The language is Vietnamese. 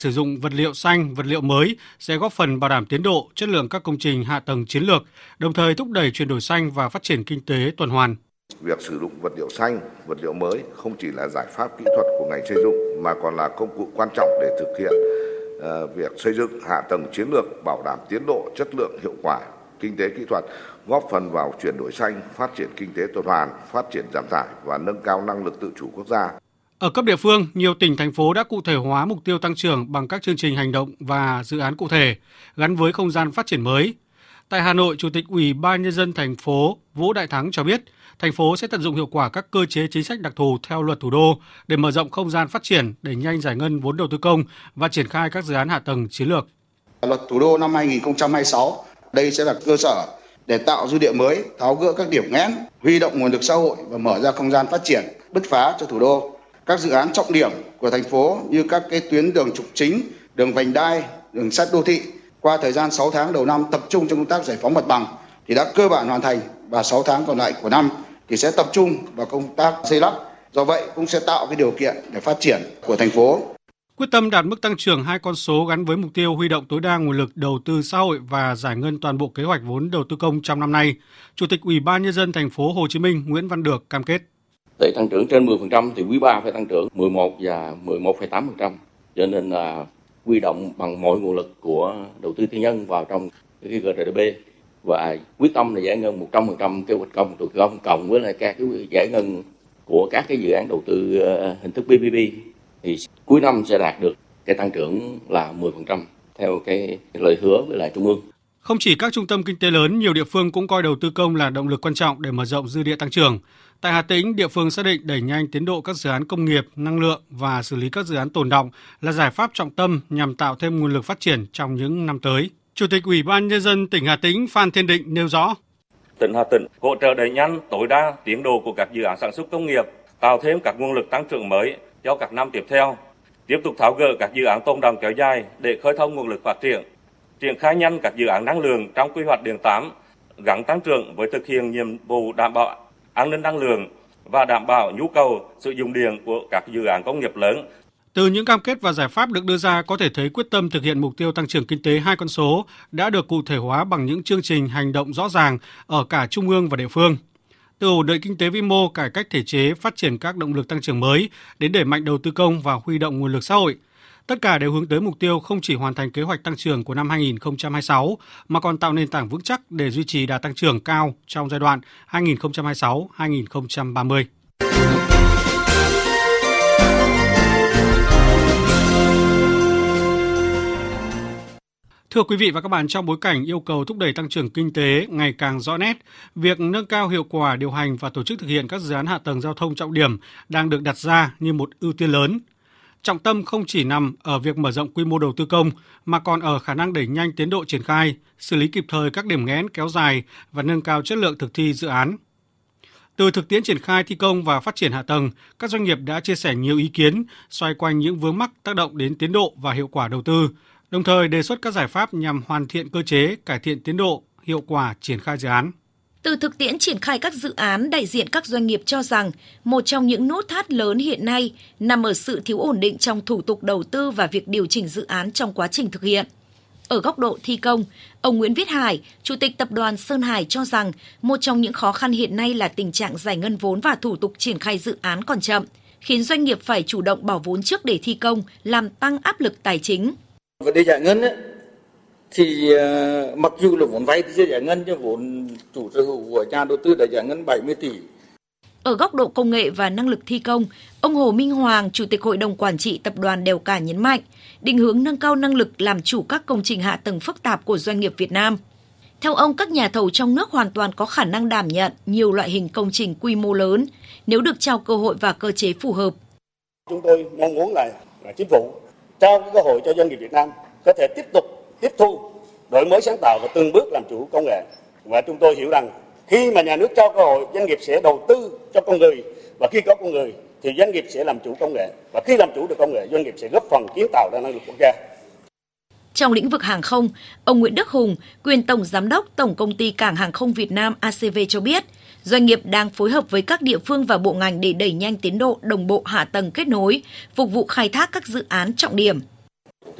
Sử dụng vật liệu xanh, vật liệu mới sẽ góp phần bảo đảm tiến độ, chất lượng các công trình hạ tầng chiến lược, đồng thời thúc đẩy chuyển đổi xanh và phát triển kinh tế tuần hoàn. Việc sử dụng vật liệu xanh, vật liệu mới không chỉ là giải pháp kỹ thuật của ngành xây dựng mà còn là công cụ quan trọng để thực hiện việc xây dựng hạ tầng chiến lược, bảo đảm tiến độ, chất lượng, hiệu quả, kinh tế kỹ thuật, góp phần vào chuyển đổi xanh, phát triển kinh tế tuần hoàn, phát triển giảm thải và nâng cao năng lực tự chủ quốc gia. Ở cấp địa phương, nhiều tỉnh, thành phố đã cụ thể hóa mục tiêu tăng trưởng bằng các chương trình hành động và dự án cụ thể, gắn với không gian phát triển mới. Tại Hà Nội, Chủ tịch Ủy ban Nhân dân thành phố Vũ Đại Thắng cho biết, thành phố sẽ tận dụng hiệu quả các cơ chế chính sách đặc thù theo luật thủ đô để mở rộng không gian phát triển, đẩy nhanh giải ngân vốn đầu tư công và triển khai các dự án hạ tầng chiến lược. Luật thủ đô năm 2026, đây sẽ là cơ sở để tạo dư địa mới, tháo gỡ các điểm nghẽn, huy động nguồn lực xã hội và mở ra không gian phát triển bứt phá cho thủ đô. Các dự án trọng điểm của thành phố như các cái tuyến đường trục chính, đường vành đai, đường sắt đô thị qua thời gian 6 tháng đầu năm tập trung trong công tác giải phóng mặt bằng thì đã cơ bản hoàn thành, và 6 tháng còn lại của năm thì sẽ tập trung vào công tác xây lắp. Do vậy cũng sẽ tạo cái điều kiện để phát triển của thành phố. Quyết tâm đạt mức tăng trưởng 2 con số gắn với mục tiêu huy động tối đa nguồn lực đầu tư xã hội và giải ngân toàn bộ kế hoạch vốn đầu tư công trong năm nay, Chủ tịch Ủy ban Nhân dân thành phố Hồ Chí Minh Nguyễn Văn Được cam kết. Để tăng trưởng trên 10% thì quý 3 phải tăng trưởng 11 và 11,8%. Cho nên là huy động bằng mọi nguồn lực của đầu tư tư nhân vào trong cái GRDP và quyết tâm là giải ngân 100% kế hoạch công đầu tư công cộng với lại các cái giải ngân của các cái dự án đầu tư hình thức PPP thì cuối năm sẽ đạt được cái tăng trưởng là 10% theo cái lời hứa với lại Trung ương. Không chỉ các trung tâm kinh tế lớn, nhiều địa phương cũng coi đầu tư công là động lực quan trọng để mở rộng dư địa tăng trưởng. Tại Hà Tĩnh, địa phương xác định đẩy nhanh tiến độ các dự án công nghiệp, năng lượng và xử lý các dự án tồn đọng là giải pháp trọng tâm nhằm tạo thêm nguồn lực phát triển trong những năm tới. Chủ tịch Ủy ban Nhân dân tỉnh Hà Tĩnh Phan Thiên Định nêu rõ. Tỉnh Hà Tĩnh hỗ trợ đẩy nhanh tối đa tiến độ của các dự án sản xuất công nghiệp, tạo thêm các nguồn lực tăng trưởng mới cho các năm tiếp theo, tiếp tục tháo gỡ các dự án tồn đọng kéo dài để khơi thông nguồn lực phát triển khai nhanh các dự án năng lượng trong quy hoạch điện 8, gắn tăng trưởng với thực hiện nhiệm vụ đảm bảo an ninh năng lượng và đảm bảo nhu cầu sử dụng điện của các dự án công nghiệp lớn. Từ những cam kết và giải pháp được đưa ra có thể thấy quyết tâm thực hiện mục tiêu tăng trưởng kinh tế 2 con số đã được cụ thể hóa bằng những chương trình hành động rõ ràng ở cả trung ương và địa phương. Từ ổn định kinh tế vĩ mô, cải cách thể chế, phát triển các động lực tăng trưởng mới đến đẩy mạnh đầu tư công và huy động nguồn lực xã hội. Tất cả đều hướng tới mục tiêu không chỉ hoàn thành kế hoạch tăng trưởng của năm 2026 mà còn tạo nền tảng vững chắc để duy trì đà tăng trưởng cao trong giai đoạn 2026-2030. Thưa quý vị và các bạn, trong bối cảnh yêu cầu thúc đẩy tăng trưởng kinh tế ngày càng rõ nét, việc nâng cao hiệu quả điều hành và tổ chức thực hiện các dự án hạ tầng giao thông trọng điểm đang được đặt ra như một ưu tiên lớn. Trọng tâm không chỉ nằm ở việc mở rộng quy mô đầu tư công mà còn ở khả năng đẩy nhanh tiến độ triển khai, xử lý kịp thời các điểm nghẽn kéo dài và nâng cao chất lượng thực thi dự án. Từ thực tiễn triển khai thi công và phát triển hạ tầng, các doanh nghiệp đã chia sẻ nhiều ý kiến xoay quanh những vướng mắc tác động đến tiến độ và hiệu quả đầu tư, đồng thời đề xuất các giải pháp nhằm hoàn thiện cơ chế, cải thiện tiến độ, hiệu quả triển khai dự án. Từ thực tiễn triển khai các dự án, đại diện các doanh nghiệp cho rằng một trong những nút thắt lớn hiện nay nằm ở sự thiếu ổn định trong thủ tục đầu tư và việc điều chỉnh dự án trong quá trình thực hiện. Ở góc độ thi công, ông Nguyễn Viết Hải, Chủ tịch Tập đoàn Sơn Hải cho rằng một trong những khó khăn hiện nay là tình trạng giải ngân vốn và thủ tục triển khai dự án còn chậm, khiến doanh nghiệp phải chủ động bỏ vốn trước để thi công, làm tăng áp lực tài chính. Vấn đề giải ngân ấy, thì mặc dù là vốn vay thì chưa giải ngân, nhưng vốn chủ sở hữu của nhà đầu tư đã giải ngân 70 tỷ. Ở góc độ công nghệ và năng lực thi công, ông Hồ Minh Hoàng, Chủ tịch Hội đồng Quản trị Tập đoàn Đèo Cả nhấn mạnh, định hướng nâng cao năng lực làm chủ các công trình hạ tầng phức tạp của doanh nghiệp Việt Nam. Theo ông, các nhà thầu trong nước hoàn toàn có khả năng đảm nhận nhiều loại hình công trình quy mô lớn nếu được trao cơ hội và cơ chế phù hợp. Chúng tôi mong muốn là chính phủ trao cơ hội cho doanh nghiệp Việt Nam có thể tiếp thu, đổi mới sáng tạo và từng bước làm chủ công nghệ. Và chúng tôi hiểu rằng khi mà nhà nước trao cơ hội, doanh nghiệp sẽ đầu tư cho con người, và khi có con người thì doanh nghiệp sẽ làm chủ công nghệ, và khi làm chủ được công nghệ, doanh nghiệp sẽ góp phần kiến tạo ra năng lực quốc gia. Trong lĩnh vực hàng không, ông Nguyễn Đức Hùng, quyền Tổng Giám đốc Tổng Công ty Cảng Hàng không Việt Nam ACV cho biết, doanh nghiệp đang phối hợp với các địa phương và bộ ngành để đẩy nhanh tiến độ đồng bộ hạ tầng kết nối, phục vụ khai thác các dự án trọng điểm.